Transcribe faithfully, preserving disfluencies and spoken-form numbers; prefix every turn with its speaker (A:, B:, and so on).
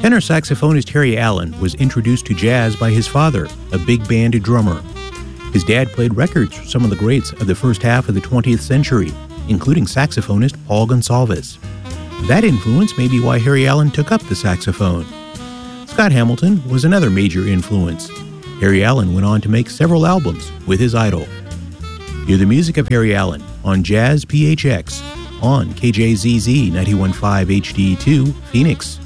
A: Tenor saxophonist Harry Allen was introduced to jazz by his father, a big band drummer. His dad played records for some of the greats of the first half of the twentieth century, including saxophonist Paul Gonsalves. That influence may be why Harry Allen took up the saxophone. Scott Hamilton was another major influence. Harry Allen went on to make several albums with his idol. Hear the music of Harry Allen on Jazz P H X on K J Z Z ninety-one point five H D two, Phoenix.